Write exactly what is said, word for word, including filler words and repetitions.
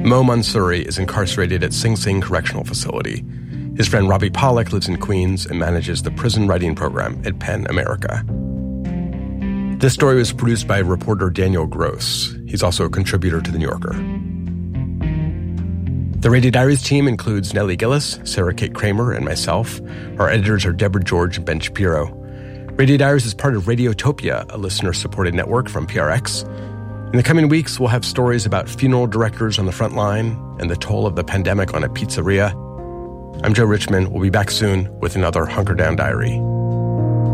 Mo Mansouri is incarcerated at Sing Sing Correctional Facility. His friend Robbie Pollack lives in Queens and manages the prison writing program at PEN America. This story was produced by reporter Daniel Gross. He's also a contributor to The New Yorker. The Radio Diaries team includes Nellie Gillis, Sarah Kate Kramer, and myself. Our editors are Deborah George and Ben Shapiro. Radio Diaries is part of Radiotopia, a listener-supported network from P R X. In the coming weeks, we'll have stories about funeral directors on the front line and the toll of the pandemic on a pizzeria. I'm Joe Richman. We'll be back soon with another Hunker Down Diary.